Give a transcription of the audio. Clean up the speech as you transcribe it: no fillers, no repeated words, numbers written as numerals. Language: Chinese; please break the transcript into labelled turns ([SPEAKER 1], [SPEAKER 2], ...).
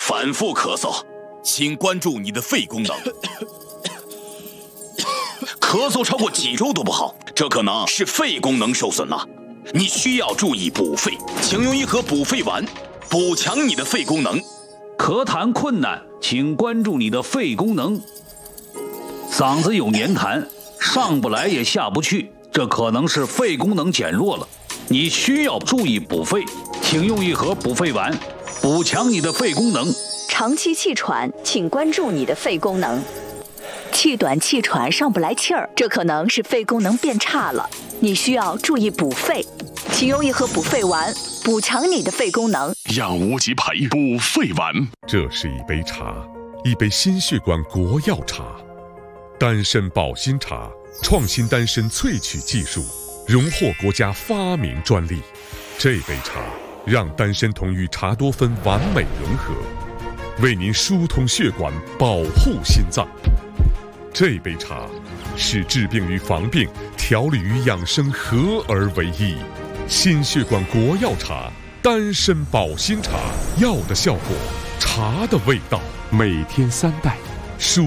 [SPEAKER 1] 反复咳嗽，
[SPEAKER 2] 请关注你的肺功能。
[SPEAKER 1] 咳嗽超过几周都不好，这可能是肺功能受损了。你需要注意补肺，请用一盒补肺丸，补强你的肺功能。
[SPEAKER 3] 咳痰困难，请关注你的肺功能。嗓子有黏痰，上不来也下不去，这可能是肺功能减弱了。你需要注意补肺，请用一盒补肺丸，补强你的肺功能。
[SPEAKER 4] 长期气喘，请关注你的肺功能。气短气喘上不来气儿，这可能是肺功能变差了，你需要注意补肺，请用一盒补肺丸，补强你的肺功能。
[SPEAKER 5] 养无极培补肺丸。
[SPEAKER 6] 这是一杯茶，一杯心血管国药茶，丹参保心茶，创新丹参萃取技术，荣获国家发明专利。这杯茶让丹参酮与茶多酚完美融合，为您疏通血管，保护心脏。这杯茶是治病与防病、调理与养生合而为一。心血管国药茶，丹参保心茶，药的效果，茶的味道。
[SPEAKER 5] 每天3袋。